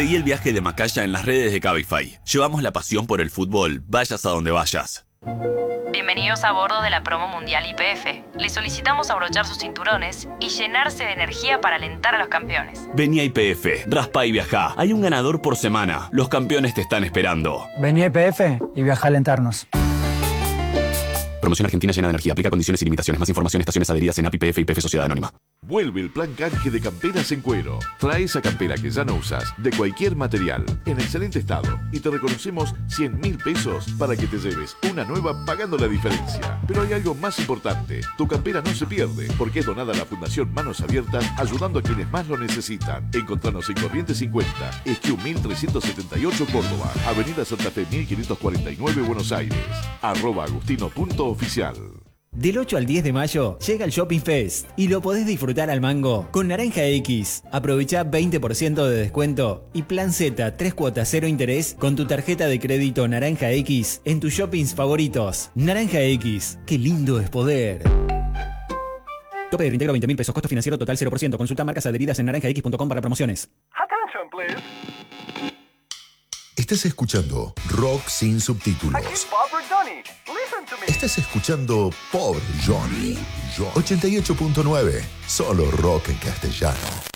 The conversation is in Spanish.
Seguí el viaje de Macaya en las redes de Cabify. Llevamos la pasión por el fútbol, vayas a donde vayas. Bienvenidos a bordo de la promo mundial YPF. Les solicitamos abrochar sus cinturones y llenarse de energía para alentar a los campeones. Vení a YPF, raspa y viajá. Hay un ganador por semana. Los campeones te están esperando. Vení a YPF y viaja a alentarnos. Promoción Argentina llena de energía. Aplica condiciones y limitaciones. Más información en estaciones adheridas en API, YPF y YPF Sociedad Anónima. Vuelve el plan canje de camperas en cuero. Trae esa campera que ya no usas, de cualquier material, en excelente estado, y te reconocemos 100.000 pesos para que te lleves una nueva pagando la diferencia. Pero hay algo más importante. Tu campera no se pierde, porque es donada a la Fundación Manos Abiertas, ayudando a quienes más lo necesitan. Encontranos en Corrientes 50, Esquiú 1378 Córdoba, Avenida Santa Fe 1549 Buenos Aires, @agustino.oficial. Del 8 al 10 de mayo llega el Shopping Fest y lo podés disfrutar al mango con Naranja X. Aprovecha 20% de descuento y plan Z 3 cuotas 0 interés con tu tarjeta de crédito Naranja X en tus shoppings favoritos. Naranja X, qué lindo es poder. Tope de reintegro 20.000 pesos, costo financiero total 0%. Consulta marcas adheridas en naranjax.com para promociones. Attention, please. Estás escuchando Rock sin subtítulos. Aquí Bob Johnny. Listen to me. Estás escuchando Pobre Johnny. 88.9. Solo rock en castellano.